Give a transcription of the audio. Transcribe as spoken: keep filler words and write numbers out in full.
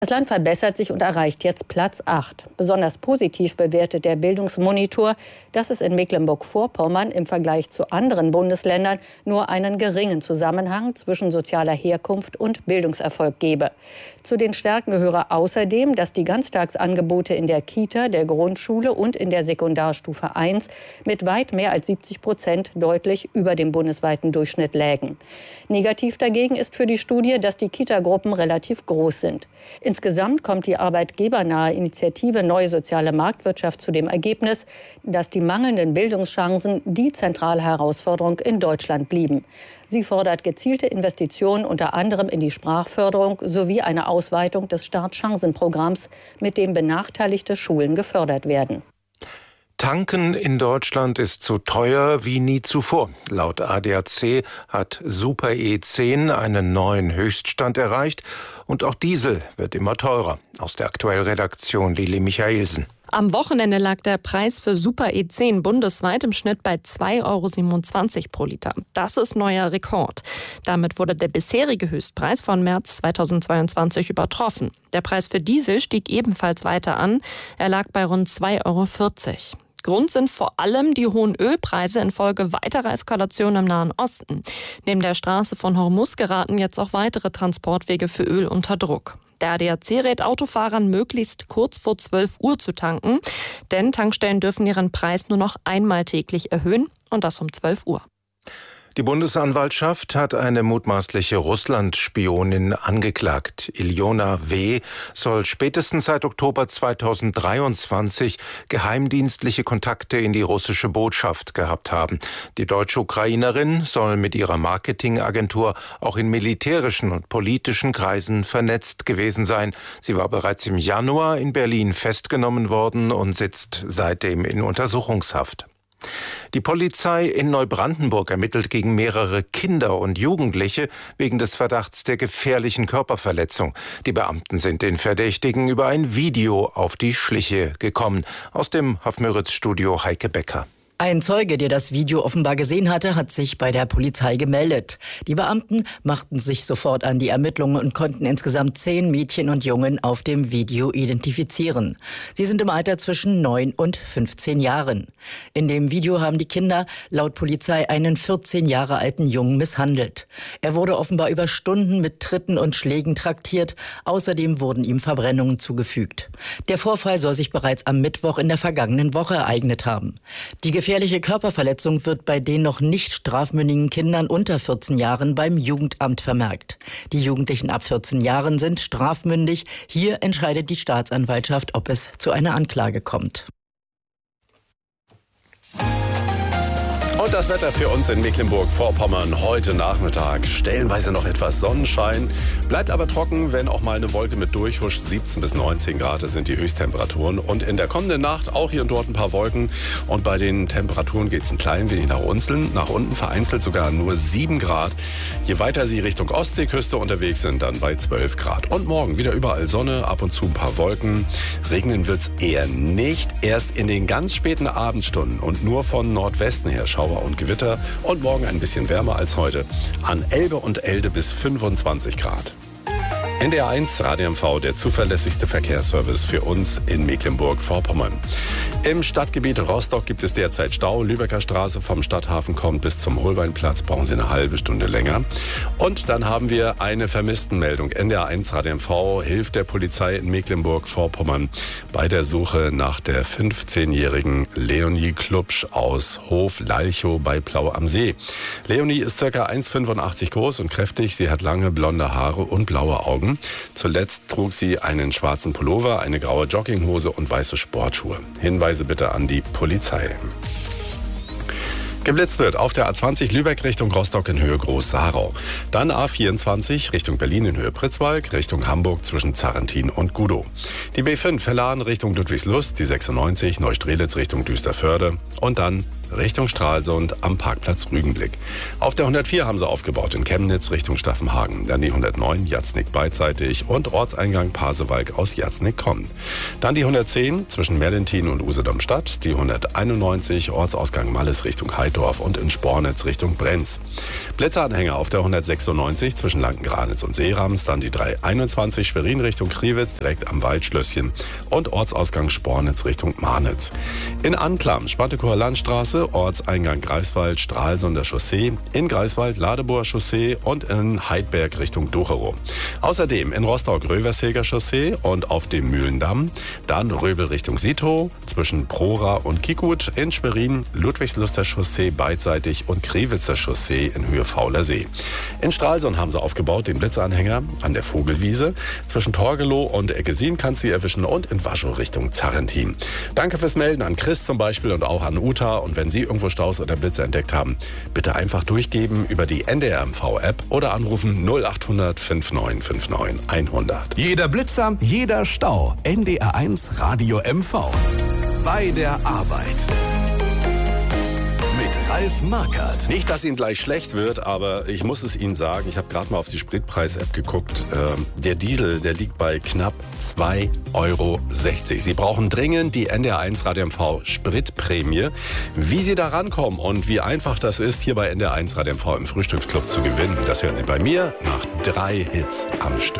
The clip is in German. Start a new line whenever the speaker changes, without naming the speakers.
Das Land verbessert sich und erreicht jetzt Platz acht. Besonders positiv bewertet der Bildungsmonitor, dass es in Mecklenburg-Vorpommern im Vergleich zu anderen Bundesländern nur einen geringen Zusammenhang zwischen sozialer Herkunft und Bildungserfolg gebe. Zu den Stärken gehöre außerdem, dass die Ganztagsangebote in der Kita, der Grundschule und in der Sekundarstufe eins mit weit mehr als siebzig Prozent deutlich über dem bundesweiten Durchschnitt lägen. Negativ dagegen ist für die Studie, dass die Kitagruppen relativ groß sind. Insgesamt kommt die arbeitgebernahe Initiative Neue Soziale Marktwirtschaft zu dem Ergebnis, dass die mangelnden Bildungschancen die zentrale Herausforderung in Deutschland blieben. Sie fordert gezielte Investitionen unter anderem in die Sprachförderung sowie eine Ausweitung des Startchancenprogramms, mit dem benachteiligte Schulen gefördert werden.
Tanken in Deutschland ist so teuer wie nie zuvor. Laut A D A C hat Super E zehn einen neuen Höchststand erreicht und auch Diesel wird immer teurer. Aus der Aktuellredaktion Lili Michaelsen.
Am Wochenende lag der Preis für Super E zehn bundesweit im Schnitt bei zwei Euro siebenundzwanzig pro Liter. Das ist neuer Rekord. Damit wurde der bisherige Höchstpreis von März zweitausendzweiundzwanzig übertroffen. Der Preis für Diesel stieg ebenfalls weiter an. Er lag bei rund zwei Euro vierzig. Grund sind vor allem die hohen Ölpreise infolge weiterer Eskalationen im Nahen Osten. Neben der Straße von Hormuz geraten jetzt auch weitere Transportwege für Öl unter Druck. Der A D A C rät Autofahrern, möglichst kurz vor zwölf Uhr zu tanken, denn Tankstellen dürfen ihren Preis nur noch einmal täglich erhöhen und das um zwölf Uhr.
Die Bundesanwaltschaft hat eine mutmaßliche Russland-Spionin angeklagt. Iljona W. soll spätestens seit Oktober zweitausenddreiundzwanzig geheimdienstliche Kontakte in die russische Botschaft gehabt haben. Die deutsche Ukrainerin soll mit ihrer Marketingagentur auch in militärischen und politischen Kreisen vernetzt gewesen sein. Sie war bereits im Januar in Berlin festgenommen worden und sitzt seitdem in Untersuchungshaft. Die Polizei in Neubrandenburg ermittelt gegen mehrere Kinder und Jugendliche wegen des Verdachts der gefährlichen Körperverletzung. Die Beamten sind den Verdächtigen über ein Video auf die Schliche gekommen. Aus dem Hofmüritz-Studio Heike Becker.
Ein Zeuge, der das Video offenbar gesehen hatte, hat sich bei der Polizei gemeldet. Die Beamten machten sich sofort an die Ermittlungen und konnten insgesamt zehn Mädchen und Jungen auf dem Video identifizieren. Sie sind im Alter zwischen neun und fünfzehn Jahren. In dem Video haben die Kinder laut Polizei einen vierzehn Jahre alten Jungen misshandelt. Er wurde offenbar über Stunden mit Tritten und Schlägen traktiert. Außerdem wurden ihm Verbrennungen zugefügt. Der Vorfall soll sich bereits am Mittwoch in der vergangenen Woche ereignet haben. Die gefährliche Körperverletzung wird bei den noch nicht strafmündigen Kindern unter vierzehn Jahren beim Jugendamt vermerkt. Die Jugendlichen ab vierzehn Jahren sind strafmündig. Hier entscheidet die Staatsanwaltschaft, ob es zu einer Anklage kommt.
Und das Wetter für uns in Mecklenburg-Vorpommern heute Nachmittag. Stellenweise noch etwas Sonnenschein. Bleibt aber trocken, wenn auch mal eine Wolke mit durchhuscht. siebzehn bis neunzehn Grad sind die Höchsttemperaturen. Und in der kommenden Nacht auch hier und dort ein paar Wolken. Und bei den Temperaturen geht es ein klein wenig nach unten. Nach unten vereinzelt sogar nur sieben Grad. Je weiter Sie Richtung Ostseeküste unterwegs sind, dann bei zwölf Grad. Und morgen wieder überall Sonne, ab und zu ein paar Wolken. Regnen wird es eher nicht. Erst in den ganz späten Abendstunden und nur von Nordwesten her Schauer und Gewitter und morgen ein bisschen wärmer als heute. An Elbe und Elde bis fünfundzwanzig Grad. N D R eins Radio M V, der zuverlässigste Verkehrsservice für uns in Mecklenburg-Vorpommern. Im Stadtgebiet Rostock gibt es derzeit Stau. Lübecker Straße vom Stadthafen kommt bis zum Holbeinplatz, brauchen Sie eine halbe Stunde länger. Und dann haben wir eine Vermisstenmeldung. N D R eins Radio M V hilft der Polizei in Mecklenburg-Vorpommern bei der Suche nach der fünfzehnjährigen Leonie Klubsch aus Hof-Lalchow bei Plau am See. Leonie ist ca. eins Komma fünfundachtzig groß und kräftig. Sie hat lange blonde Haare und blaue Augen. Zuletzt trug sie einen schwarzen Pullover, eine graue Jogginghose und weiße Sportschuhe. Hinweise bitte an die Polizei. Geblitzt wird auf der A zwanzig Lübeck Richtung Rostock in Höhe Groß-Sarau. Dann A vierundzwanzig Richtung Berlin in Höhe Pritzwalk, Richtung Hamburg zwischen Zarrentin und Gudow. Die B fünf Verladen Richtung Ludwigslust, die sechsundneunzig Neustrelitz Richtung Düsterförde und dann Richtung Stralsund am Parkplatz Rügenblick. Auf der hundertvier haben sie aufgebaut in Chemnitz Richtung Staffenhagen. Dann die hundertneun Jatznick beidseitig und Ortseingang Pasewalk aus Jatznick kommt. Dann die hundertzehn zwischen Merlentin und Usedom-Stadt. Die hunderteinundneunzig Ortsausgang Malles Richtung Heidorf und in Spornitz Richtung Brenz. Blitzeranhänger auf der hundertsechsundneunzig zwischen Lanken-Granitz und Seerams. Dann die dreihunderteinundzwanzig Schwerin Richtung Kriwitz direkt am Waldschlösschen und Ortsausgang Spornitz Richtung Marnitz. In Anklam Spantekower Landstraße, Ortseingang Greifswald, Stralsunder Chaussee, in Greifswald Ladeboer Chaussee und in Heidberg Richtung Ducherow. Außerdem in Rostock Röversheger Chaussee und auf dem Mühlendamm, dann Röbel Richtung Sito, zwischen Prora und Kikut, in Schwerin Ludwigsluster Chaussee beidseitig und Kriwitzer Chaussee in Höhe Fauler See. In Stralsund haben sie aufgebaut den Blitzeranhänger an der Vogelwiese, zwischen Torgelow und Eggesin kannst du sie erwischen und in Waschow Richtung Zarrentin. Danke fürs Melden an Chris zum Beispiel und auch an Uta. Und wenn Sie irgendwo Staus oder Blitze entdeckt haben, bitte einfach durchgeben über die N D R M V-App oder anrufen null acht hundert fünfundneunzig neunundfünfzig hundert.
Jeder Blitzer, jeder Stau. N D R eins Radio M V. Bei der Arbeit. Mit Ralf Markert.
Nicht, dass Ihnen gleich schlecht wird, aber ich muss es Ihnen sagen, ich habe gerade mal auf die Spritpreis-App geguckt. Ähm, der Diesel, der liegt bei knapp zwei Euro sechzig. Sie brauchen dringend die N D R eins Radio M V Spritprämie. Wie Sie da rankommen und wie einfach das ist, hier bei N D R eins Radio M V im Frühstücksclub zu gewinnen, das hören Sie bei mir nach drei Hits am Stück.